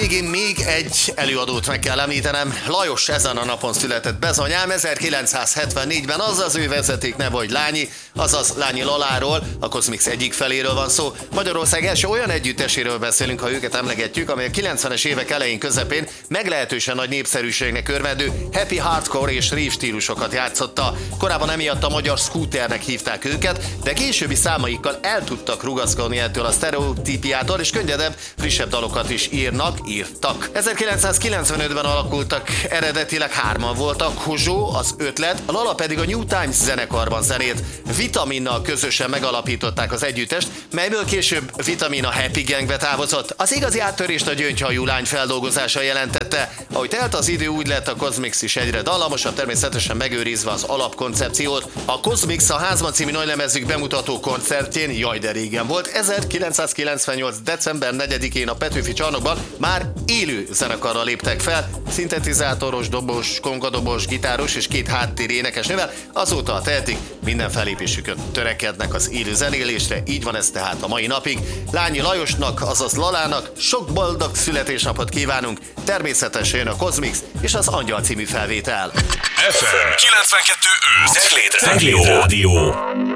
végén még egy előadót meg kell említenem. Lajos ezen a napon született bezonyám, 1974-ben, azaz ő vezeték neve, hogy Lányi, azaz Lányi Laláról, a Cosmix egyik feléről van szó. Magyarország első olyan együtteséről beszélünk, ha őket emlegetjük, amely a 90-es évek elején közepén meglehetősen nagy népszerűségnek örvendő happy hardcore és rave stílusokat játszotta. Korábban emiatt a magyar scooternek hívták őket, de későbbi számaikkal el tudtak rugaszkodni ettől a sztereotípiától, és könnyedebb, frissebb dalokat is írtak. 1995-ben alakultak, eredetileg 3-an voltak, Hozsó, az Ötlet, a Lala pedig a New Times zenekarban zenét. Vitaminnal közösen megalapították az együttest, melyből később Vitamin a Happy Gangbe távozott. Az igazi áttörést a Gyöngyhajú Lány feldolgozása jelentette. Ahogy telt az idő, úgy lett a Cosmix is egyre dallamosabb, természetesen megőrizve az alapkoncepciót. A Cosmix a Házban című nagylemezük bemutató koncertjén, jaj de régen volt, 1998. december 4-én a Petőfi Csarnokban már élő zenekarral léptek fel, szintetizátoros, dobos, kongadobos, gitáros és 2 háttér énekesnővel. Azóta a tehetik minden fellépésükön törekednek az élő zenélésre, így van ez tehát a mai napig. Lányi Lajosnak, azaz Lalának sok boldog születésnapot kívánunk, természetesen a Cosmix és az Angyal című felvétel. FM 92.5 Cegléd Rádió.